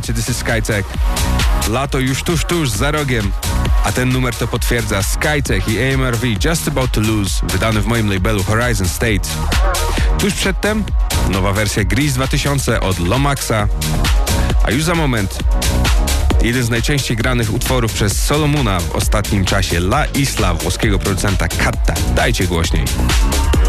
słuchacie This is Skytech. Lato już tuż za rogiem, a ten numer to potwierdza. Skytech i AMRV Just About to Lose, wydany w moim labelu Horizon State. Tuż przedtem nowa wersja Grease 2000 od Lomaxa, a już za moment jeden z najczęściej granych utworów przez Solomona w ostatnim czasie, La Isla włoskiego producenta Katta. Dajcie głośniej.